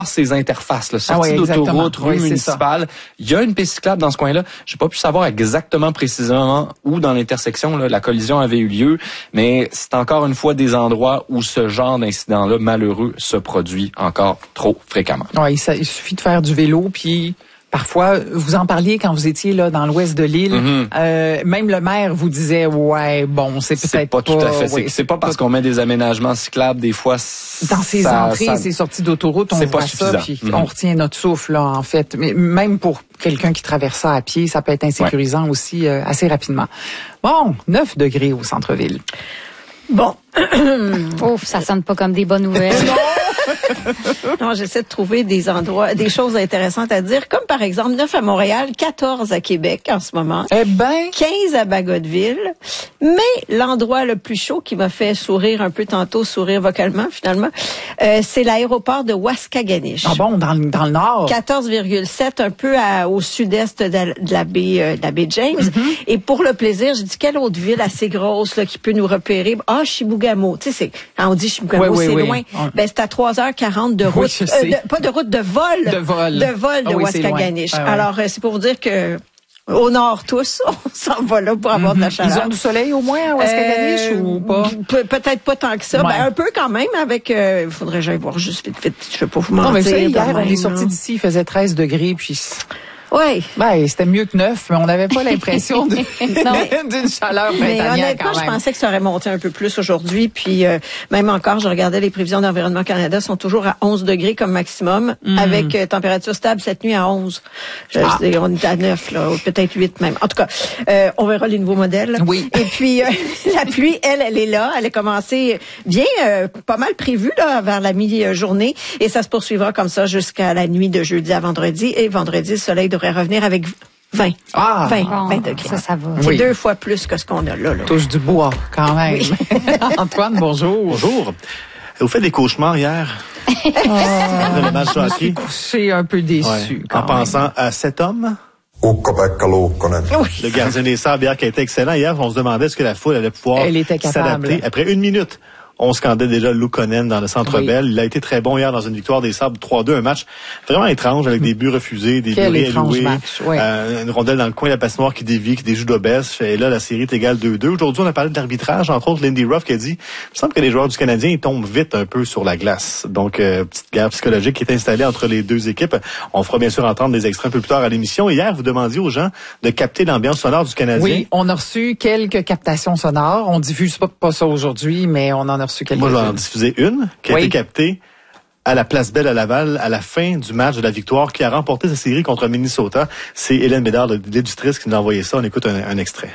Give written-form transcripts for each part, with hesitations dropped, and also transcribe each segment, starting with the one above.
ces interfaces, là, sortie d'autoroute, rue municipale. Il y a une piste cyclable dans ce coin-là. J'ai pas pu savoir exactement précisément où dans l'intersection là, la collision avait eu lieu, mais c'est encore une fois des endroits où ce genre d'incident-là malheureux se produit encore trop fréquemment. Oui, il suffit de faire du vélo, puis parfois, vous en parliez quand vous étiez là dans l'ouest de l'île. Même le maire vous disait, ouais, bon, c'est peut-être pas tout à fait. C'est pas parce qu'on met des aménagements cyclables, des fois. Dans ces entrées, ces sorties d'autoroute, on voit ça, puis on retient notre souffle, là, en fait. Mais même pour quelqu'un qui traverse ça à pied, ça peut être insécurisant aussi assez rapidement. Bon, 9 degrés au centre-ville. Bon. Ouf, ça sonne pas comme des bonnes nouvelles. Non, j'essaie de trouver des endroits, des choses intéressantes à dire, comme par exemple 9 à Montréal, 14 à Québec en ce moment. Eh ben, 15 à Bagotville. Mais l'endroit le plus chaud qui m'a fait sourire un peu tantôt, sourire vocalement finalement, c'est l'aéroport de Waskaganish. Ah bon, dans le nord. 14,7, un peu au sud-est de la baie James. Et pour le plaisir, j'ai dit quelle autre ville assez grosse là qui peut nous repérer. Ah, Chibougamau. Tu sais, quand on dit Chibougamau, c'est loin. Ben c'est à 3h40 de route, pas de route, de vol de Waskaganish. Alors c'est pour vous dire que au nord tous, on s'en va là pour avoir de la chaleur. Ils ont du soleil au moins à Waskaganish ou pas? Peut-être pas tant que ça. Ben, un peu quand même avec, il faudrait que j'aille voir juste vite, je vais pas vous mentir. Non, mais ça, hier, on est sorti d'ici, il faisait 13 degrés, puis... Oui. Ben, c'était mieux que 9, mais on n'avait pas l'impression d'une chaleur printanière. Mais honnêtement, je pensais que ça aurait monté un peu plus aujourd'hui. Puis même encore, je regardais les prévisions d'Environnement Canada, sont toujours à 11 degrés comme maximum, avec température stable cette nuit à 11. On est à 9, là, peut-être 8 même. En tout cas, on verra les nouveaux modèles. Oui. Et puis, la pluie, elle est là. Elle a commencé bien, pas mal prévue là, vers la mi-journée. Et ça se poursuivra comme ça jusqu'à la nuit de jeudi à vendredi. Et vendredi, le soleil devrait revenir avec 20 degrés. Ça va. C'est 2 fois plus que ce qu'on a là. Touche du bois, quand même. Oui. Antoine, bonjour. Bonjour. Vous faites des cauchemars hier? Le match de hockey? Je suis couché un peu déçu. En pensant à cet homme? Le gardien des Sables hier qui a été excellent. Hier, on se demandait est-ce que la foule allait pouvoir s'adapter. Après 1 minute, on scandait déjà Luukkonen dans le Centre Bell. Il a été très bon hier dans une victoire des Sabres 3-2, un match vraiment étrange avec des buts refusés, des buts réalloués, une rondelle dans le coin, la patinoire qui dévie, qui déjoue d'obèse. Et là, la série est égale 2-2. Aujourd'hui, on a parlé de l'arbitrage, entre autres Lindy Ruff qui a dit, il me semble que les joueurs du Canadien ils tombent vite un peu sur la glace. Donc, petite guerre psychologique qui est installée entre les deux équipes. On fera bien sûr entendre des extraits un peu plus tard à l'émission. Hier, vous demandiez aux gens de capter l'ambiance sonore du Canadien. Oui, on a reçu quelques captations sonores. On diffuse pas ça aujourd'hui, mais on en a reçu quelques-unes. Moi, je vais en diffuser une qui a été captée à la Place Bell à Laval à la fin du match de la victoire qui a remporté sa série contre Minnesota. C'est Hélène Bédard, l'éditrice, qui nous a envoyé ça. On écoute un extrait.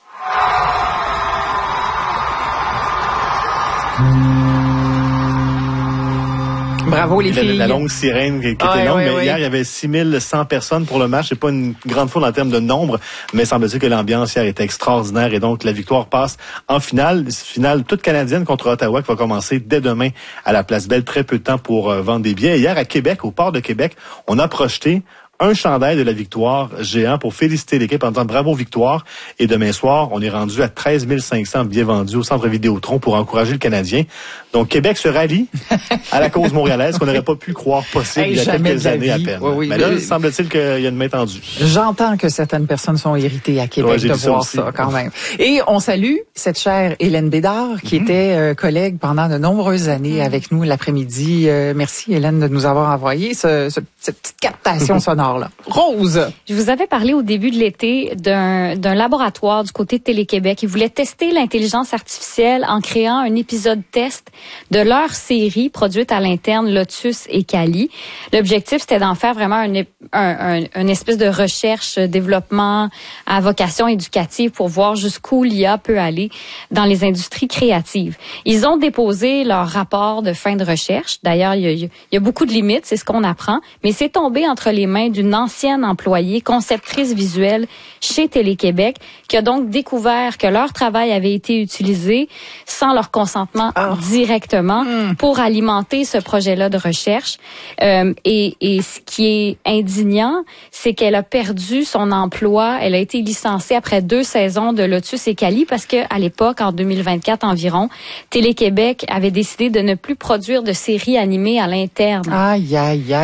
Bravo les filles. La longue sirène qui était longue, mais hier, il y avait 6100 personnes pour le match. C'est pas une grande foule en termes de nombre, mais semble-t-il que l'ambiance hier était extraordinaire et donc la victoire passe en finale. Finale toute canadienne contre Ottawa qui va commencer dès demain à la Place Bell. Très peu de temps pour vendre des billets. Hier, à Québec, au port de Québec, on a projeté un chandail de la victoire géant pour féliciter l'équipe en disant bravo victoire. Et demain soir, on est rendu à 13 500 billets vendus au Centre Vidéotron pour encourager le Canadien. Donc, Québec se rallie à la cause montréalaise qu'on n'aurait pas pu croire possible il y a quelques années à peine. Mais là, semble-t-il qu'il y a une main tendue. J'entends que certaines personnes sont irritées à Québec de voir ça quand même. Et on salue cette chère Hélène Bédard qui était collègue pendant de nombreuses années avec nous l'après-midi. Merci Hélène de nous avoir envoyé cette petite captation sonore. Là. Rose! Je vous avais parlé au début de l'été d'un laboratoire du côté de Télé-Québec. Ils voulaient tester l'intelligence artificielle en créant un épisode test de leur série produite à l'interne Lotus et Cali. L'objectif, c'était d'en faire vraiment une espèce de recherche, développement à vocation éducative pour voir jusqu'où l'IA peut aller dans les industries créatives. Ils ont déposé leur rapport de fin de recherche. D'ailleurs, il y a beaucoup de limites, c'est ce qu'on apprend, mais c'est tombé entre les mains d'une ancienne employée, conceptrice visuelle chez Télé-Québec, qui a donc découvert que leur travail avait été utilisé sans leur consentement directement pour alimenter ce projet-là de recherche. Et ce qui est indignant, c'est qu'elle a perdu son emploi. Elle a été licenciée après 2 saisons de Lotus et Cali parce que à l'époque, en 2024 environ, Télé-Québec avait décidé de ne plus produire de séries animées à l'interne. Aïe, aïe, aïe.